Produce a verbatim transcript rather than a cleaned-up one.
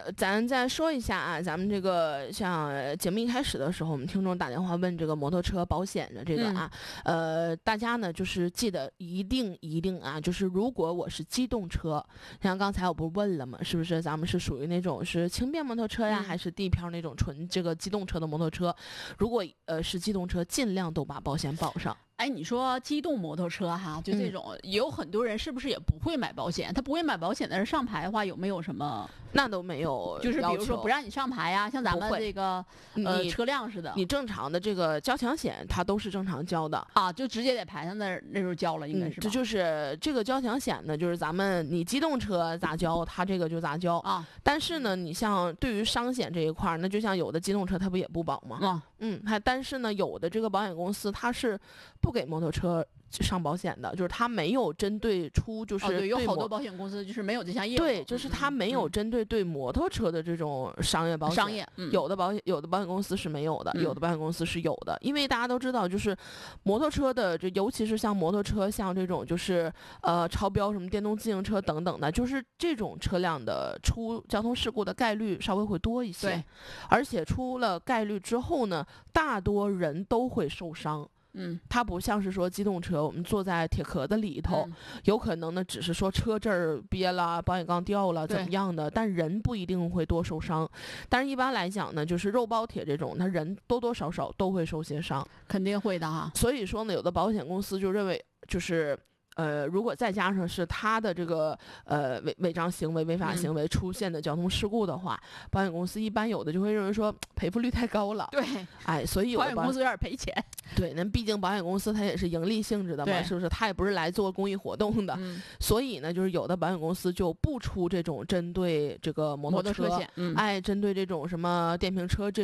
咱再说一下啊，咱们这个像节目一开始的时候，我们听众打电话问这个摩托车保险的这个啊，嗯、呃，大家呢就是记得一定一定啊，就是如果我是机动车，像刚才我不是问了吗？是不是咱们是属于那种是轻便摩托车呀，嗯、还是地漂那种纯这个机动车的摩托车？如果呃是机动车，尽量都把保险保上。 哎，你说机动摩托车哈，就这种、嗯、有很多人是不是也不会买保险？他不会买保险的人上牌的话，有没有什么？ 那都没有， 就是比如说不让你上牌呀、啊，像咱们这个呃车辆似的， 你正常的这个交强险，它都是正常交的啊，就直接在牌上那那时候交了，应该是吧、 嗯。这就是这个交强险呢，就是咱们你机动车咋交，它这个就咋交啊。 但是呢，你像对于伤险这一块，那就像有的机动车它不也不保吗？ 啊， 嗯，还但是呢，有的这个保险公司它是不给摩托车上保险的，就是它没有针对出就是对、 哦、对，有好多保险公司就是没有这项业务， 对，就是它没有针对对摩托车的这种商业保险， 商业、嗯、 有的保险有的保险公司是没有的、 嗯， 有的保险公司是有的，因为大家都知道，就是摩托车的这尤其是像摩托车，像这种就是呃超标什么电动自行车等等的，就是这种车辆的出交通事故的概率稍微会多一些， 对， 而且出了概率之后呢，大多人都会受伤。 嗯， 它不像是说机动车，我们坐在铁壳子里头、 嗯， 有可能呢只是说车这儿憋了，保险杠掉了怎么样的，但人不一定会多受伤。但是一般来讲呢，就是肉包铁这种，他人多多少少都会受些伤， 肯定会的哈。 所以说呢，有的保险公司就认为就是呃，如果再加上是他的这个呃违违章行为、违法行为出现的交通事故的话、嗯，保险公司一般有的就会认为说赔付率太高了。 对， 哎，所以有的保险公司有点赔钱。 对，那毕竟保险公司它也是盈利性质的嘛，是不是？它也不是来做公益活动的， 嗯、 所以呢，就是有的保险公司就不出这种针对这个摩托车， 摩托车险，嗯、 哎，针对这种什么电瓶车这。